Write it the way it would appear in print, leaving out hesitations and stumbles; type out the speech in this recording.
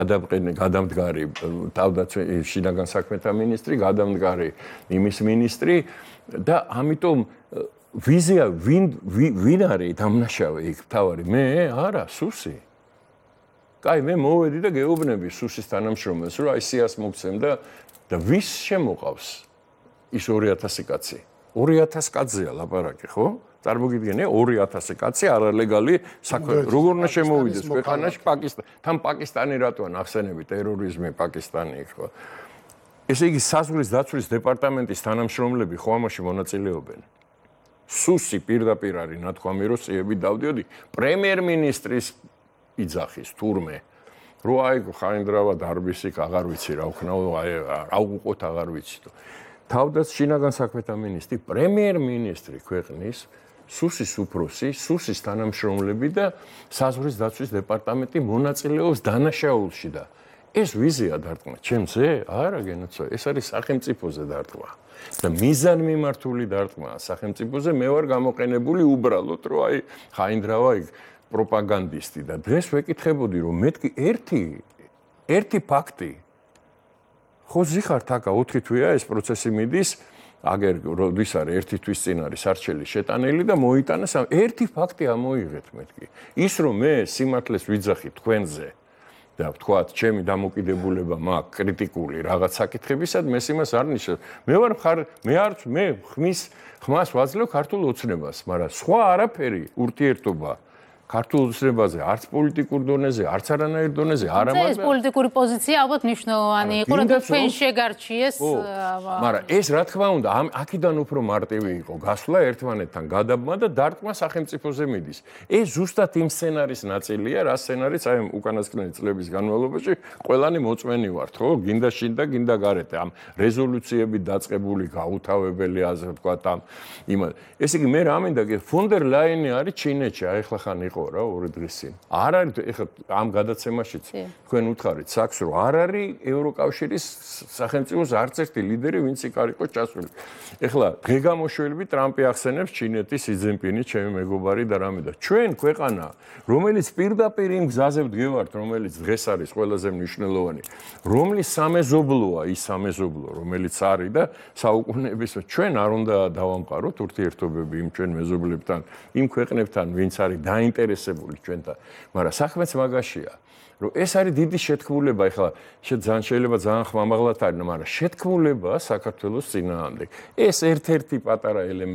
გადამდგარი თავდაცვის შინაგან საქმეთა მინისტრი, გადამდგარი იმის მინისტრი და ამიტომ ვიზია ვინ არის დამნაშავე იქ თავარი მე არა სუსი. კაი მე მოვედი და გეუბნები სუსის თანამშრომელს რომ აი სიას მოგცემ და ვის შემოყავს ის 2000 კაცი 2000 კაცია ლაპარაკი ხო? წარმოგიდგენია 2000 კაცი არალეგალი როგორ უნდა შემოვიდეს ქვეყანაში თან პაკისტანი რატოა ნახსენები ტერორიზმი პაკისტანი ხო? ესე იგი საზღვრის დაცვის დეპარტამენტის თანამშრომლები ხო ამაში მონაწილეობენ. სუსი პირდაპირ არის ნათქვამი რომ სიები დავდიოდი პრემიერ-მინისტრის იძახის თურმე რო აი ხაინდრავა დარბისიკ აღარ ვიცი რა ვქნაო აი რა უყოთ აღარ ვიცი თავდაც შინაგან საქმეთა მინისტრი პრემიერ-მინისტრი ქვეყნის სუსის უფროსი სუსის თანამშრომლები და საზღვრის დაცვის დეპარტამენტი მონაწილეობს დანაშაულში და ეს ვიზია დარტყმა ჩემზე არა გენოცო ეს არის სახელმწიფოზე დარტყმა და მიზანმიმართული დარტყმა სახელმწიფოზე მე ვარ გამოყენებული უბრალოდ რომ აი ხაინდრავა იქ პროპაგანდისტი და დღეს ვეკითხებოდი რომ მეთქი ერთი ფაქტი ხო ზიხართ აკა 4 თვეა ეს პროცესი მიდის აგერ როდის არის ერთი თვის წინ არის არჩელი შეტანილი და მოიტანეს ერთი ფაქტი ამოიღეთ მეთქი ის რომ მე სიმართლეს ვიძახი თქვენზე და ვთქვათ ჩემი დამოკიდებულება მაქვს კრიტიკული რაღაც საკითხებისად მე იმას არ ნიშნავს მე ხმას ვაძლევ ქართულ ოცნებას მაგრამ სხვა არაფერი ურთიერთობა ქართულ ოცნებაზე არც პოლიტიკურ დონეზე არც არანაირ დონეზე არა მაგრამ ეს პოლიტიკური პოზიცია ალბათ მნიშვნელოვანი იყო რომ თქვენ შეგარჩიეს მაგრამ ეს რა თქმა უნდა აქედან უფრო მარტივი იყო გასვლა ერთმანეთთან გადაბმა და დარტყმა სახელმწიფოზე მიდის ეს ზუსტად იმ სცენარის ნაწილია რა სცენარიც აი უკანასკნელი წლების განმავლობაში ყველანი მოწმენი ვართ ხო გინდა შინ და გინდა გარეთ ამ რეზოლუციები დაწყებული გაუთავებელი ასე ვთქვათ ამ იმად ესე იგი მე რა მინდა ფონ დერ ლაინი არის ჩინეთში აი ახლა ხან იყო რა 2 დღის წინ. არ არის ეხლა ამ გადაცემაშიც თქვენ უთხარით საქს რომ არ არის ევროკავშირის სახელმწიფოს არც ერთი ლიდერი ვინც იქ არ იყო ჩასული. ეხლა დღე-გამოშველი ტრამპი ახსენებს ჩინეთის სი ძინპინი ჩემი მეგობარი და რამე და ჩვენ ქვეყანა რომელიც პირდაპირ იმ გზაზე ვდგევართ რომელიც დღეს არის ყველაზე მნიშვნელოვანი რომლის სამეზობლოა ის სამეზობლო რომელიც არის და საუკუნეების ჩვენ არ უნდა დავამყაროთ ურთიერთობები იმ ჩვენ მეზობლებთან იმ ქვეყნებთან ვინც არის დაინტერესებული ჩვენთან მაგრამ საქმეც მაგაშია რომ ეს არის დიდი შეთქმულება ეხლა ძალიან შეიძლება ძალიან ხმამაღლად არის მაგრამ შეთქმულება საქართველოს წინააღმდეგ ეს ერთ-ერთი პატარა ელემენტი